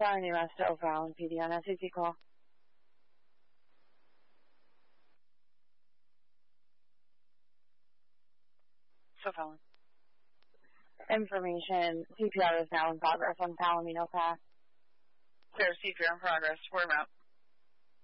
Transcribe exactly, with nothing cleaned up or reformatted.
Fire and E M S to O'Fallon P D on S C T call. O'Fallon. Information, C P R is now in progress on Palomino Pass. Clear, C P R in progress. Word map.